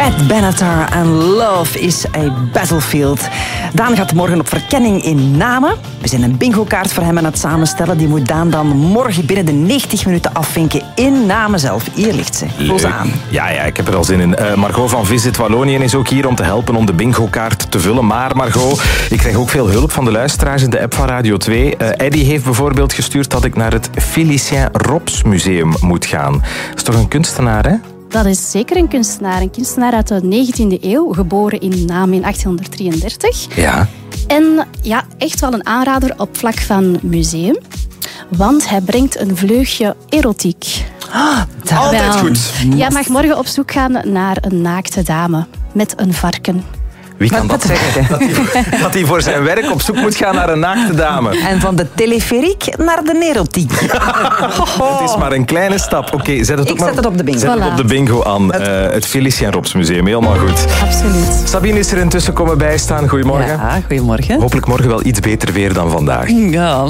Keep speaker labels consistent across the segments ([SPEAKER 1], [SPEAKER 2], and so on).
[SPEAKER 1] Pat Benatar en Love is a Battlefield. Daan gaat morgen op verkenning in Namen. We zijn een bingo-kaart voor hem aan het samenstellen. Die moet Daan dan morgen binnen de 90 minuten afvinken in Namen zelf. Hier ligt ze. Voel ze aan.
[SPEAKER 2] Ja, ik heb er al zin in. Margot van Visit Wallonië is ook hier om te helpen om de bingo-kaart te vullen. Maar Margot, ik krijg ook veel hulp van de luisteraars in de app van Radio 2. Eddie heeft bijvoorbeeld gestuurd dat ik naar het Félicien Rops Museum moet gaan. Dat is toch een kunstenaar, hè?
[SPEAKER 3] Dat is zeker een kunstenaar. Een kunstenaar uit de 19e eeuw, geboren in Namen in 1833.
[SPEAKER 2] Ja.
[SPEAKER 3] En ja, echt wel een aanrader op vlak van museum. Want hij brengt een vleugje erotiek.
[SPEAKER 2] Altijd goed.
[SPEAKER 3] Jij mag morgen op zoek gaan naar een naakte dame met een varken.
[SPEAKER 2] Wie kan dat zeggen? Dat hij voor zijn werk op zoek moet gaan naar een naakte dame.
[SPEAKER 1] En van de teleferiek naar de erotiek.
[SPEAKER 2] Het is maar een kleine stap. Oké, zet het
[SPEAKER 1] op de bingo.
[SPEAKER 2] Zet het op de bingo aan. Het Félicien Rops Museum. Helemaal goed.
[SPEAKER 3] Absoluut.
[SPEAKER 2] Sabine is er intussen komen bijstaan. Goedemorgen.
[SPEAKER 4] Ja, goedemorgen.
[SPEAKER 2] Hopelijk morgen wel iets beter weer dan vandaag.
[SPEAKER 4] Ja,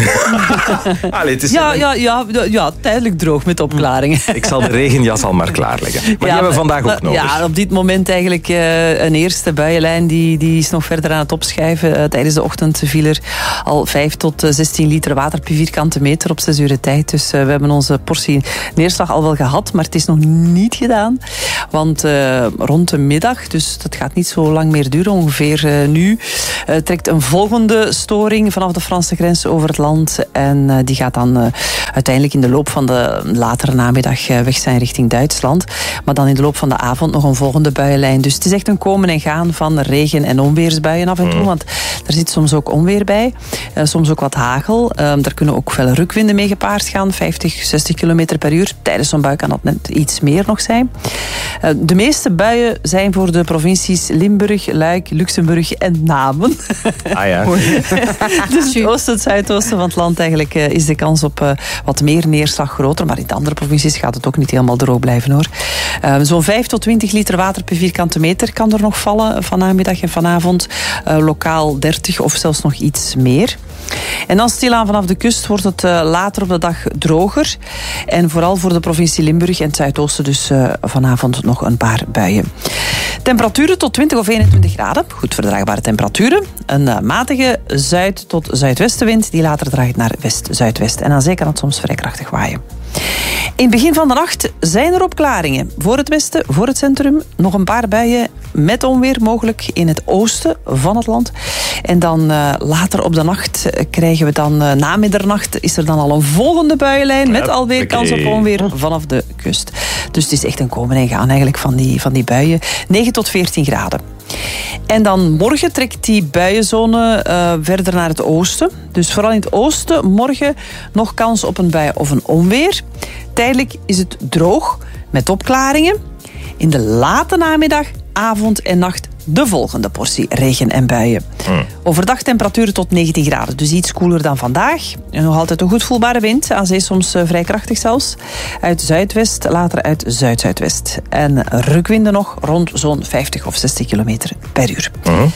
[SPEAKER 2] Allee, het is
[SPEAKER 4] ja, tijdelijk droog met opklaringen.
[SPEAKER 2] Ik zal de regenjas al maar klaarleggen. Maar die hebben we vandaag ook nodig.
[SPEAKER 4] Ja, op dit moment eigenlijk een eerste buienlijn die is nog verder aan het opschuiven. Tijdens de ochtend viel er al 5 tot 16 liter water per vierkante meter op 6 uur tijd. Dus we hebben onze portie neerslag al wel gehad, maar het is nog niet gedaan. Want rond de middag, dus dat gaat niet zo lang meer duren, ongeveer nu, trekt een volgende storing vanaf de Franse grens over het land. En die gaat dan uiteindelijk in de loop van de latere namiddag weg zijn richting Duitsland. Maar dan in de loop van de avond nog een volgende buienlijn. Dus het is echt een komen en gaan van regen- en onweersbuien af en toe. Want er zit soms ook onweer bij. Soms ook wat hagel. Daar kunnen ook felle rukwinden mee gepaard gaan. 50, 60 km per uur. Tijdens zo'n bui kan dat net iets meer nog zijn. De meeste buien zijn voor de provincies Limburg, Luik, Luxemburg en Namen.
[SPEAKER 2] Ah ja.
[SPEAKER 4] Dus het oosten, het zuidoosten van het land eigenlijk is de kans op wat meer neerslag groter. Maar in de andere provincies gaat het ook niet helemaal droog blijven, hoor. Zo'n 5 tot 20 liter water per vierkante meter kan er nog vallen vanmiddag en vanavond. Lokaal 30 of zelfs nog iets meer. En dan stilaan vanaf de kust wordt het later op de dag droger. En vooral voor de provincie Limburg en het zuidoosten dus vanavond nog een paar buien. Temperaturen tot 20 of 21 graden. Goed verdraagbare temperaturen. Een matige zuid- tot zuidwestenwind die later draait naar west-zuidwest. En aan zee kan het soms vrij krachtig waaien. In het begin van de nacht zijn er opklaringen. Voor het westen, voor het centrum, nog een paar buien met onweer mogelijk in het oosten van het land. En dan later op de nacht krijgen we dan, na middernacht, is er dan al een volgende buienlijn met alweer kans op onweer vanaf de kust. Dus het is echt een komen en gaan eigenlijk van die buien. 9 tot 14 graden. En dan morgen trekt die buienzone verder naar het oosten. Dus vooral in het oosten morgen nog kans op een bui of een onweer. Tijdelijk is het droog met opklaringen. In de late namiddag, avond en nacht de volgende portie regen en buien. Overdag temperaturen tot 19 graden, dus iets koeler dan vandaag. En nog altijd een goed voelbare wind, aan zee soms vrij krachtig zelfs. Uit zuidwest, later uit zuid-zuidwest. En rukwinden nog rond zo'n 50 of 60 kilometer per uur.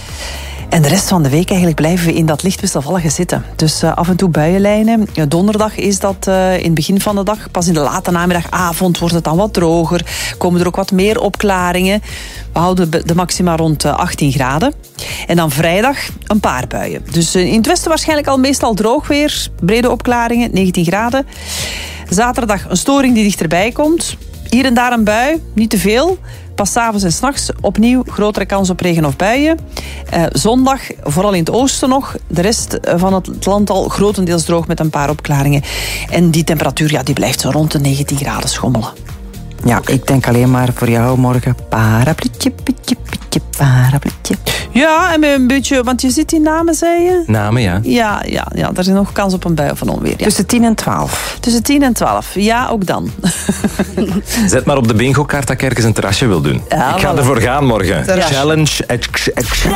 [SPEAKER 4] En de rest van de week eigenlijk blijven we in dat licht wisselvallige zitten. Dus af en toe buienlijnen. Donderdag is dat in het begin van de dag. Pas in de late namiddagavond wordt het dan wat droger. Komen er ook wat meer opklaringen. We houden de maxima rond 18 graden. En dan vrijdag een paar buien. Dus in het westen waarschijnlijk al meestal droog weer. Brede opklaringen, 19 graden. Zaterdag een storing die dichterbij komt. Hier en daar een bui, niet te veel. Pas 's avonds en 's nachts opnieuw grotere kans op regen of buien. Zondag, vooral in het oosten nog. De rest van het land al grotendeels droog met een paar opklaringen. En die temperatuur die blijft zo rond de 19 graden schommelen.
[SPEAKER 1] Ja, ik denk alleen maar voor jou morgen parapluutje, putje, putje, parapluutje.
[SPEAKER 4] Ja, en een beetje, want je zit in Namen, zei je?
[SPEAKER 2] Namen, ja.
[SPEAKER 4] Ja, daar is nog kans op een bui of een onweer. Ja.
[SPEAKER 1] Tussen 10 en 12.
[SPEAKER 4] Tussen 10 en 12, ja, ook dan.
[SPEAKER 2] Zet maar op de bingo-kaart dat ik ergens een terrasje wil doen.
[SPEAKER 4] Ja,
[SPEAKER 2] ik ga
[SPEAKER 4] voilà.
[SPEAKER 2] ervoor gaan morgen.
[SPEAKER 4] Terrasje.
[SPEAKER 2] Challenge.